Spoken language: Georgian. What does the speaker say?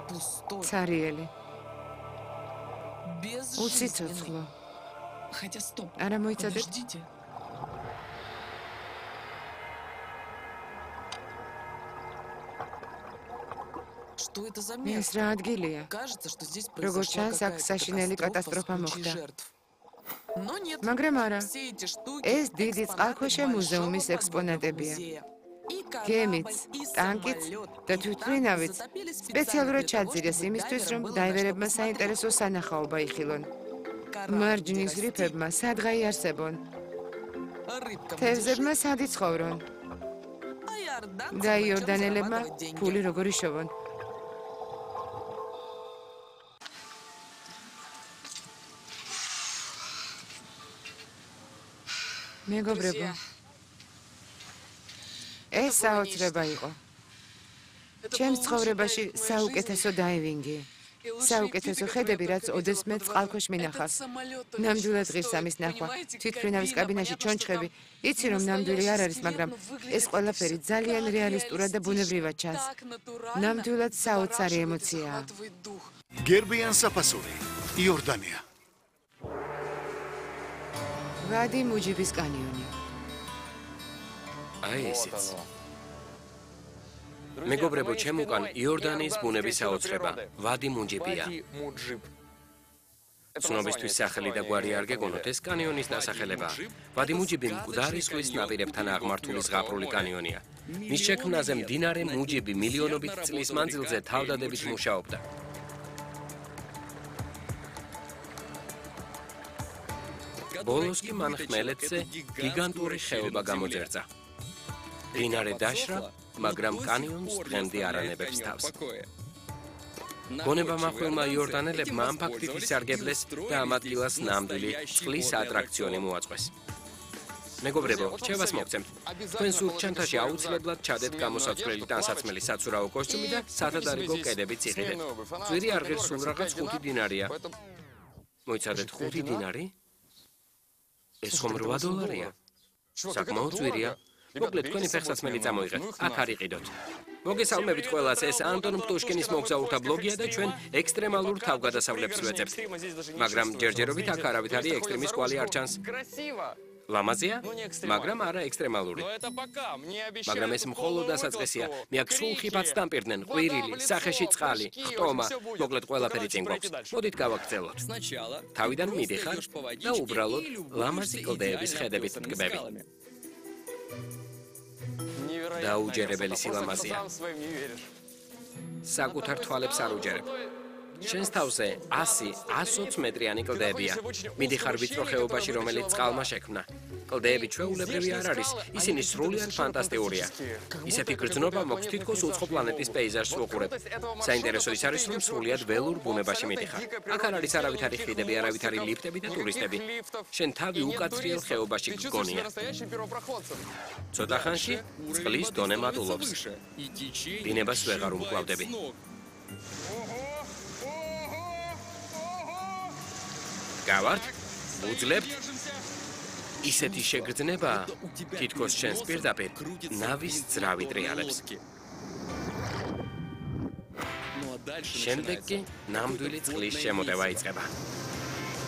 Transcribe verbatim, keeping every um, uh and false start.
Цариели. Уцицоцло. Хотя стоп. Ара моицадეთ. Подождите. Что это за ეს место? რა ადგილია? Кажется, что здесь Როგორც произошла ჩანს, აქ какая-то საშინელი катастрофа с კატასტროფა кучей მოხდა. жертв. Но нет. მაგრამ არა. Все эти штуки ეს დიდი экспонаты წყალქვეშა большого მუზეუმის подводного ექსპონატებია. музея. И корабль, გემიც, и ტანკიც самолет, და и танк თვითმფრინავიც затопили специально სპეციალურად для того, ჩაძირეს чтобы იმისთვის, дайверам რომ было на დაივერებმა что საინტერესო посмотреть. სანახაობა იხილონ. Корабль, მარჯნის где расти, რიფებმა სადღაი არსებონ. а рыбкам где თევზებმა жить, სადი ცხოვრონ а иорданцам და на чем იორდანელებმა зарабатывать деньги. ფული როგორ იშოვონ. მეგობრებო, ეს საოცრება იყო. ჩემს ცხოვრებაში საუკეთესო დაივინგი. საუკეთესო ხედები, რაც ოდესმე წყალქვეშ მინახავს. ნამდვილად ღირს ამის ნახვა. თვითმფრინავის კაბინაში ჩონჩხები. იცი რომ ნამდვილი არ არის, მაგრამ ეს ყველაფერი ძალიან რეალისტურად და ბუნებრივად ჩანს. ნამდვილად საოცარი ემოციაა. გერბიან საფასური, იორდანია. ვადი მუჯიბის კანიონი. აი ესეც. მეგობრებო, ჩემ უკან იორდანიის ბუნების საოცრება, ვადი მუჯიბია. ცნობისთვის სახელი და გვარი არ გეგონოთ, ეს კანიონის დასახელებაა. ვადი მუჯიბი მკვდარი ზღვის ნაპირებთან აღმართული ზღაპრული კანიონია. მის შექმნაზე მდინარე მუჯიბი მილიონობით წლის მანძილზე თავდადებით მუშაობდა. ბოლოს კი მან ხმელეთზე გიგანტური ხეობა გამოძერწა. მდინარე დაშრა, მაგრამ კანიონს დღემდე არ ანებებს თავს. გონება მახვილმა იორდანელებმა ამ ფაქტით ისარგებლეს და ამ ადგილას ნამდვილი წყლის ატრაქციონი მოაწყვეს. მეგობრებო, რჩევას მოგცემთ. თქვენ სულ ჩანთაში აუცილებლად ჩადეთ გამოსაცვლელი ტანსაცმელი საცურაო კოსტიუმი და სათადარიგო კედებიც იყიდეთ. ძვირი არ ღირს სულ რაღაც ხუთი დინარია. მოიცადეთ ხუთი დინარი? ეს ხომ რვა დოლარია. საკმაოდ ძვირია. მოკლედ თქვენი ფეხსაცმელი წამოიღეთ. აქ არ იყიდოთ. მოგესალმებით ყველას, ეს ანტონ პტუშკინის მოგზაურთა ბლოგია და ჩვენ ექსტრემალურ თავგადასავლებს ვეძებთ. მაგრამ ჯერჯერობით აქ არავით არის ექსტრემის კვალი არ ჩანს. ლამაზია, მაგრამ არა ექსტრემალური. მაგრამ ეს მხოლოდ დასაწყისია. მე აქ სულ ხიფათს დამპირდნენ, ყვირილი, სახეში წყალი, ხტომა, მოკლედ ყველაფერი წინ გვაქვს. მოდით გავაგრძელოთ. თავიდან მიდიხარ და უბრალოდ ლამაზი კლდეების ხედებით ტკბები. დაუჯერებელი სილამაზია. საკუთარ თვალებს არ უჯერებ. შენს თავზე ასი ათს მეტრიანი კლდეებია. მიდიხარ ვიწრო ხეობაში, რომელიც წყალმა შექმნა. კლდეები ჩვეულებრივი არ არის, ისინი სრულიად ფანტასტიკურია. ისეთი გრძნობა მოქვს თითქოს უცხო პლანეტის პეიზაჟს ვუყურებ. საინტერესო ის არის, რომ სრულიად ველურ ბუნებაში მიდიხარ. აქ არ არის არავითარი ხიდები, არავითარი ლიფტები და ტურისტები. შენ თავი უკაცრიელ ხეობაში გგონია. ცოტა ხანში წყლის დონე მატულობს. დინებას ვეღარ უმკლავდები. გავართ, უძლებთ. ისეთი შეგრძნება თითქოს შენს პირდაპირ ნავის ძრავი ტრიალებს. შემდეგ კი ნამდვილი წყლის შემოტევა იწყება.